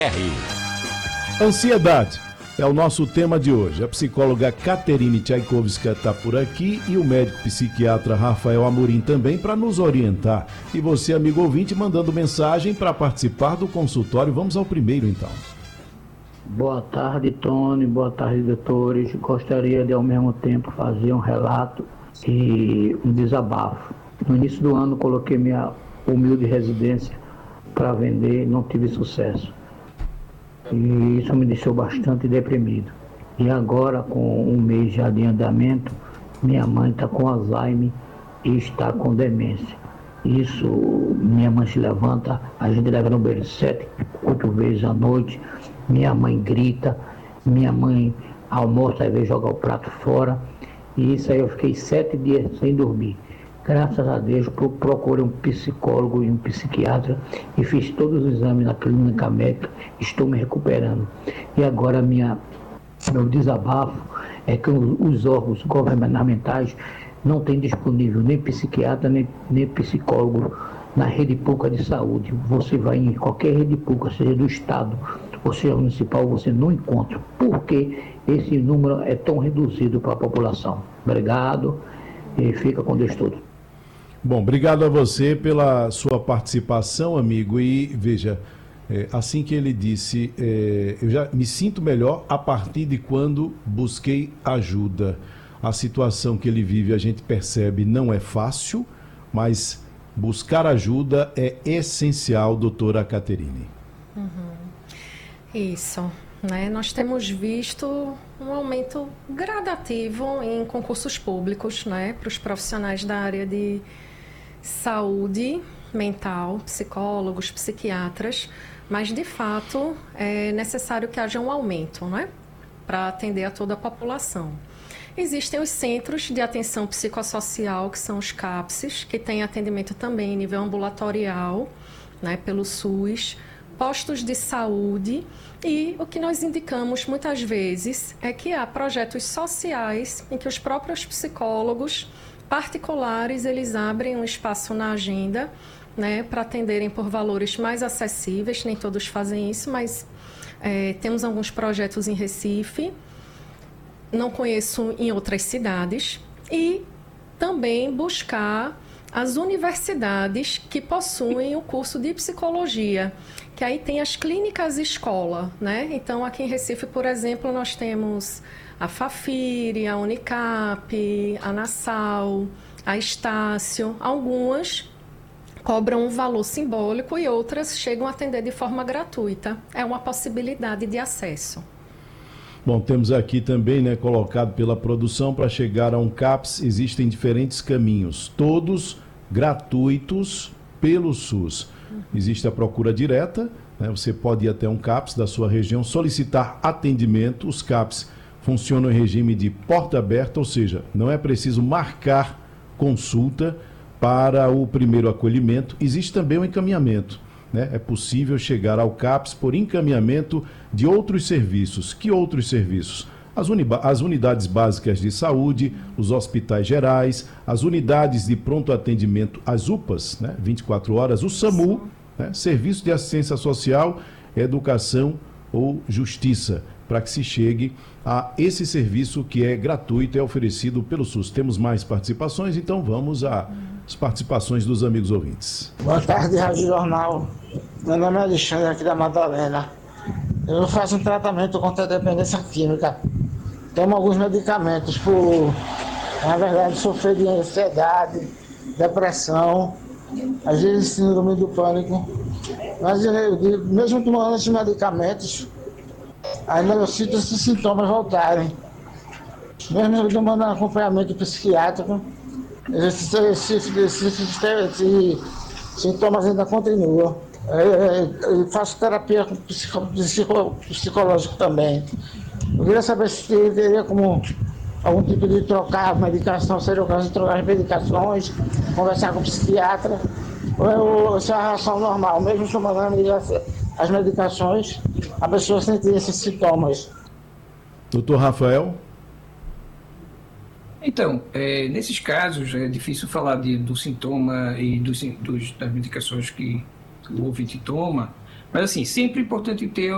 Ansiedade é o nosso tema de hoje. A psicóloga Caterine Tchaikovska está por aqui e o médico psiquiatra Rafael Amorim também para nos orientar. E você, amigo ouvinte, mandando mensagem para participar do consultório. Vamos ao primeiro, então. Boa tarde, Tony. Boa tarde, doutores. Gostaria de, ao mesmo tempo, fazer um relato e um desabafo. No início do ano, coloquei minha humilde residência para vender e não tive sucesso. E isso me deixou bastante deprimido. E agora, com um mês já de andamento, minha mãe está com Alzheimer e está com demência. Isso, minha mãe se levanta, a gente leva no banheiro 7, 8 vezes à noite. Minha mãe grita, minha mãe almoça, às vezes joga o prato fora. E isso aí eu fiquei 7 dias sem dormir. Graças a Deus, procurei um psicólogo e um psiquiatra e fiz todos os exames na clínica médica, estou me recuperando. E agora meu desabafo é que os órgãos governamentais não têm disponível nem psiquiatra, nem psicólogo na rede pública de saúde. Você vai em qualquer rede pública, seja do Estado ou seja municipal, você não encontra. Por que esse número é tão reduzido para a população? Obrigado e fica com Deus todo. Bom, obrigado a você pela sua participação, amigo. E veja, assim que ele disse, eu já me sinto melhor a partir de quando busquei ajuda. A situação que ele vive, a gente percebe, não é fácil, mas buscar ajuda é essencial, doutora Caterine. Isso, né? Nós temos visto um aumento gradativo em concursos públicos, né, para os profissionais da área de saúde mental, psicólogos, psiquiatras, mas de fato é necessário que haja um aumento, né, para atender a toda a população. Existem os centros de atenção psicossocial, que são os CAPSs, que têm atendimento também em nível ambulatorial, né, pelo SUS, postos de saúde, e o que nós indicamos muitas vezes é que há projetos sociais em que os próprios psicólogos particulares, eles abrem um espaço na agenda, né, para atenderem por valores mais acessíveis. Nem todos fazem isso, mas temos alguns projetos em Recife, não conheço em outras cidades, e também buscar as universidades que possuem o curso de psicologia, que aí tem as clínicas escola, né? Então, aqui em Recife, por exemplo, nós temos a Fafiri, a Unicap, a Nassau, a Estácio. Algumas cobram um valor simbólico e outras chegam a atender de forma gratuita. É uma possibilidade de acesso. Bom, temos aqui também, né, colocado pela produção, para chegar a um CAPS existem diferentes caminhos, todos gratuitos pelo SUS. Existe a procura direta, né, você pode ir até um CAPS da sua região, solicitar atendimento. Os CAPS funcionam em regime de porta aberta, ou seja, não é preciso marcar consulta para o primeiro acolhimento. Existe também o encaminhamento, né? É possível chegar ao CAPS por encaminhamento de outros serviços. Que outros serviços? As unidades básicas de saúde, os hospitais gerais, as unidades de pronto atendimento, as UPAs, né? 24 horas, o SAMU, né? Serviço de Assistência Social, Educação ou Justiça, para que se chegue a esse serviço que é gratuito e é oferecido pelo SUS. Temos mais participações, então vamos às participações dos amigos ouvintes. Boa tarde, Rádio Jornal. Meu nome é Alexandre, aqui da Madalena. Eu faço um tratamento contra a dependência química. Tomo alguns medicamentos por, na verdade, sofrer de ansiedade, depressão, às vezes síndrome do pânico. Mas mesmo tomando esses medicamentos, ainda eu sinto esses sintomas voltarem. Mesmo eu tomando acompanhamento psiquiátrico, esses sintomas ainda continuam. Eu faço terapia psicológica também. Eu queria saber se teria como algum tipo de trocar medicação, seria o caso de trocar as medicações, conversar com o psiquiatra, ou se é a reação normal, mesmo tomando as medicações, a pessoa sente esses sintomas. Doutor Rafael? Então, nesses casos é difícil falar do sintoma e das medicações que o ouvinte toma, mas assim, sempre é importante ter